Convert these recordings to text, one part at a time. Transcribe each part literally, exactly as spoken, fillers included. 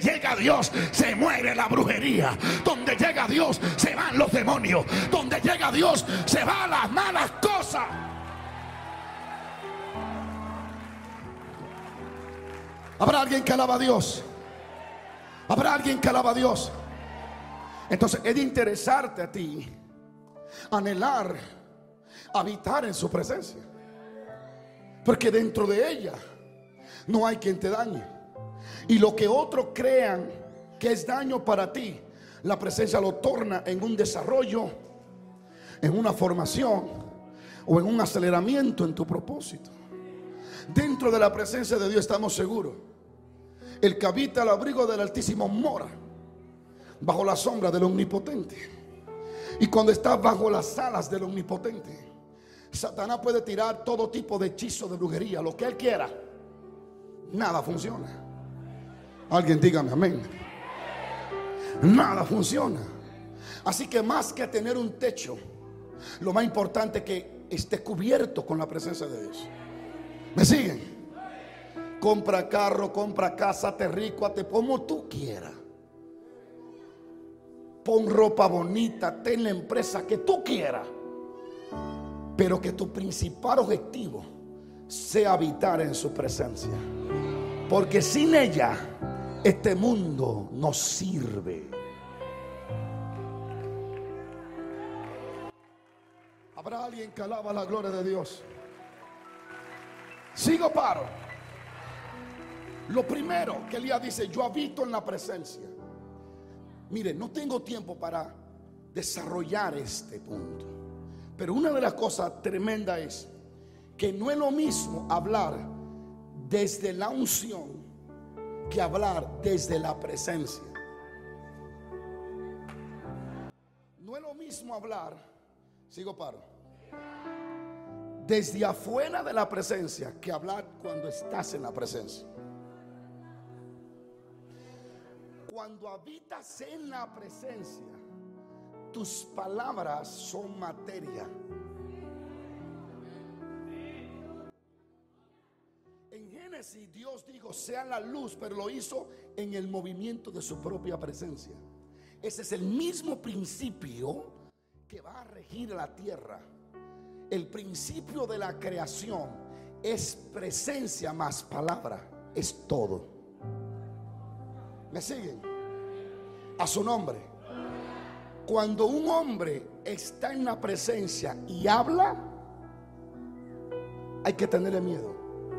llega Dios, se muere la brujería. Donde llega Dios, se van los demonios. Donde llega Dios, se van las malas cosas. ¿Habrá alguien que alaba a Dios? ¿Habrá alguien que alaba a Dios? Entonces es de interesarte a ti, anhelar, habitar en su presencia. Porque dentro de ella no hay quien te dañe. Y lo que otros crean que es daño para ti, la presencia lo torna en un desarrollo, en una formación o en un aceleramiento en tu propósito. Dentro de la presencia de Dios estamos seguros. El que habita al abrigo del Altísimo mora bajo la sombra del Omnipotente. Y cuando estás bajo las alas del Omnipotente, Satanás puede tirar todo tipo de hechizo, de brujería, lo que él quiera. Nada funciona. Alguien dígame amén. Nada funciona. Así que más que tener un techo, lo más importante es que esté cubierto con la presencia de Dios. ¿Me siguen? Compra carro, compra casa, te rico, te como tú quieras. Pon ropa bonita, ten la empresa que tú quieras. Pero que tu principal objetivo sea habitar en su presencia. Porque sin ella, este mundo no sirve. ¿Habrá alguien que alaba la gloria de Dios? Sigo paro. Lo primero que Elías dice: yo habito en la presencia. Mire, no tengo tiempo para desarrollar este punto, pero una de las cosas tremendas es que no es lo mismo hablar desde la unción que hablar desde la presencia. No es lo mismo hablar, sigo paro, desde afuera de la presencia que hablar cuando estás en la presencia. Cuando habitas en la presencia, tus palabras son materia. En Génesis Dios dijo: sea la luz, pero lo hizo en el movimiento de su propia presencia. Ese es el mismo principio que va a regir la tierra. El principio de la creación es presencia más palabra, es todo. ¿Me siguen? A su nombre. Cuando un hombre está en la presencia y habla, hay que tenerle miedo.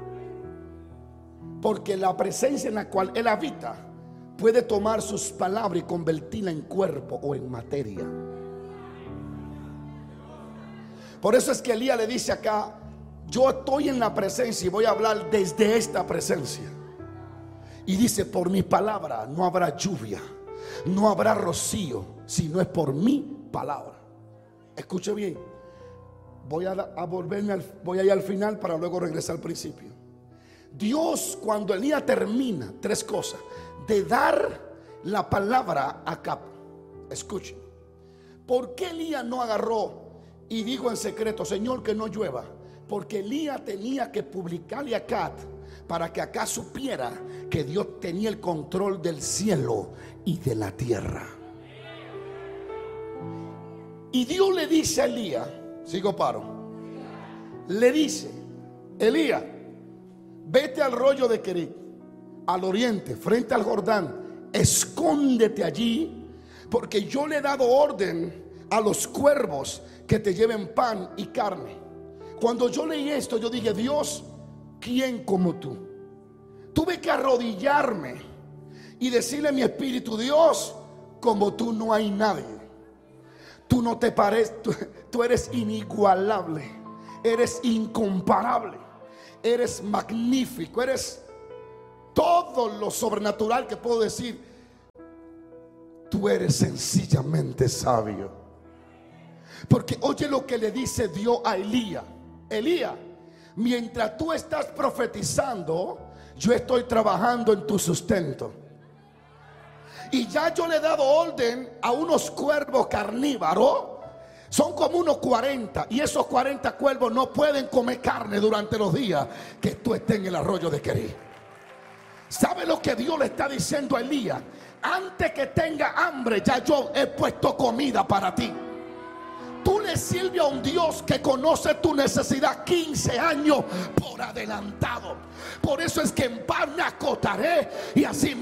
Porque la presencia en la cual él habita puede tomar sus palabras y convertirla en cuerpo o en materia. Por eso es que Elías le dice acá: yo estoy en la presencia y voy a hablar desde esta presencia. Y dice: por mi palabra no habrá lluvia, no habrá rocío, si no es por mi palabra. Escuche bien. Voy a, a volverme al, voy a ir al final para luego regresar al principio. Dios, cuando Elías termina tres cosas: de dar la palabra a Acab. Escuche. ¿Por qué Elías no agarró y dijo en secreto: Señor, que no llueva? Porque Elías tenía que publicarle a Acab, para que acá supiera que Dios tenía el control del cielo y de la tierra. Y Dios le dice a Elías, sigo paro, le dice: Elías, vete al rollo de Querit, al oriente, frente al Jordán, escóndete allí, porque yo le he dado orden a los cuervos que te lleven pan y carne. Cuando yo leí esto, yo dije: Dios, ¿quién como tú? Tuve que arrodillarme y decirle a mi espíritu: Dios, como tú no hay nadie. Tú no te pareces, tú, tú eres inigualable, eres incomparable, eres magnífico, eres todo lo sobrenatural que puedo decir. Tú eres sencillamente sabio. Porque oye lo que le dice Dios a Elías: Elías, mientras tú estás profetizando, yo estoy trabajando en tu sustento. Y ya yo le he dado orden a unos cuervos carnívoros. Son como unos cuarenta. Y esos cuarenta cuervos no pueden comer carne durante los días que tú estés en el arroyo de Querit. ¿Sabe lo que Dios le está diciendo a Elías? Antes que tenga hambre, ya yo he puesto comida para ti. Tú le sirves a un Dios que conoce tu necesidad quince años por adelantado. Por eso es que en paz me acotaré y así